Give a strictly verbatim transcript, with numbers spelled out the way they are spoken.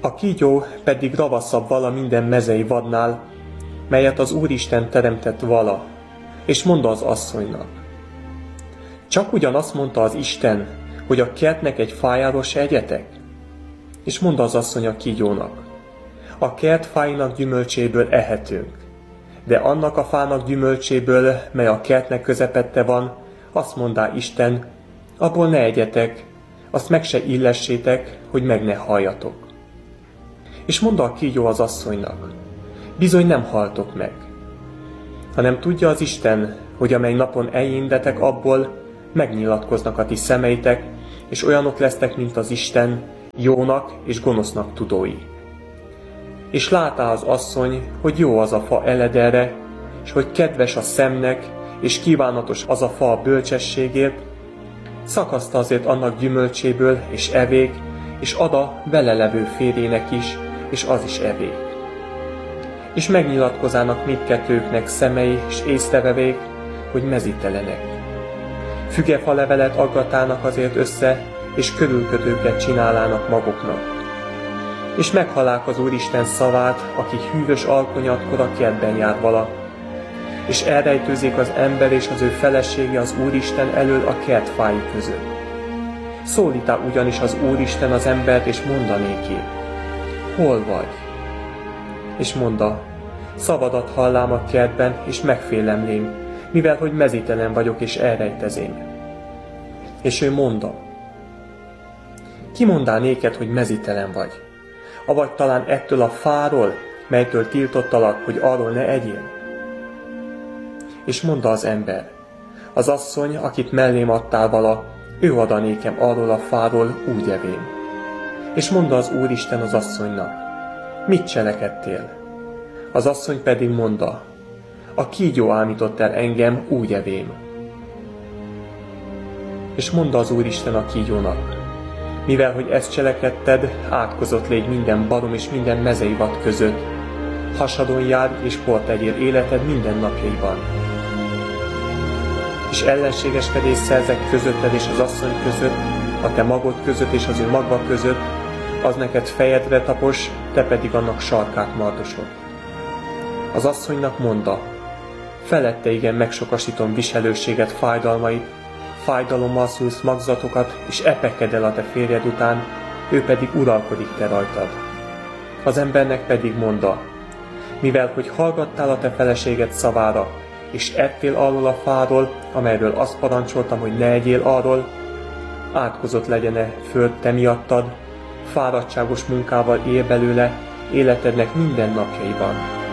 A kígyó pedig ravaszabb vala minden mezei vadnál, melyet az Úristen teremtett vala, és mondta az asszonynak: csak ugyanazt mondta az Isten, hogy a kertnek egy fájáról se egyetek? És mondta az asszony a kígyónak: a kert fáinak gyümölcséből ehetünk, de annak a fának gyümölcséből, mely a kertnek közepette van, azt mondá Isten, abból ne egyetek, azt meg se illessétek, hogy meg ne halljatok. És mondta a kígyó az asszonynak: bizony nem haltok meg, hanem tudja az Isten, hogy amely napon eljéndetek abból, megnyilatkoznak a ti szemeitek, és olyanok lesztek, mint az Isten, jónak és gonosznak tudói. És látá az asszony, hogy jó az a fa eledelre, és hogy kedves a szemnek, és kívánatos az a fa a bölcsességért, szakaszta azért annak gyümölcséből, és evék, és ada vele levő férjének is, és az is evék. És megnyilatkozának mindkettőknek szemei, és észrevevék, hogy mezítelenek. Fügefa levelet aggatának azért össze, és körülkötőket csinálának maguknak. És meghallák az Úristen szavát, aki hűvös alkonyatkor a kertben jár vala. És elrejtőzik az ember és az ő felesége az Úristen elől a kert fái között. Szólítá ugyanis az Úristen az embert, és mondanéki: hol vagy? És monda: szavadat hallám a kertben, és megfélemlém, mivel hogy mezítelen vagyok, és elrejtezém. És ő monda: ki mondá néked, hogy mezítelen vagy? Avagy talán ettől a fáról, melytől tiltottalak, hogy arról ne egyél? És mondta az ember: az asszony, akit mellém adtál vala, ő ad nékem arról a fáról, úgy evém. És mondta az Úristen az asszonynak: mit cselekedtél? Az asszony pedig mondta: a kígyó ámított el engem, úgy evém. És mondta az Úristen a kígyónak: mivel hogy ezt cselekedted, átkozott légy minden barom és minden mezei vad között, hasadon jár és port tegyél életed minden napjaiban. És ellenségeskedés szerzek közötted és az asszony között, a te magod között és az ő magva között, az neked fejedre tapos, te pedig annak sarkát mardosod. Az asszonynak mondta: felette igen megsokasítom viselőséget, fájdalmait, fájdalommal szülsz magzatokat, és epeked el a te férjed után, ő pedig uralkodik te rajtad. Az embernek pedig mondta: mivel hogy hallgattál a te feleséged szavára, és ettél arról a fáról, amelyről azt parancsoltam, hogy ne egyél arról, átkozott legyen-e föld te miattad, fáradtságos munkával él belőle, életednek minden napjaiban.